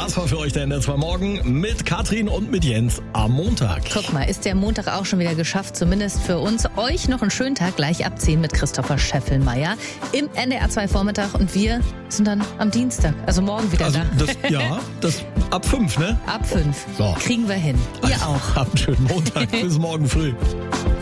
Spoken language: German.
Das war für euch der NDR2 Morgen mit Katrin und mit Jens am Montag. Guck mal, ist der Montag auch schon wieder geschafft, zumindest für uns. Euch noch einen schönen Tag, gleich ab 10 mit Christopher Scheffelmeier im NDR2 Vormittag und wir sind dann am Dienstag, also morgen wieder da. Das ab 5, ne? Ab 5. So. Kriegen wir hin. Ihr auch. Habt einen schönen Montag. Bis morgen früh.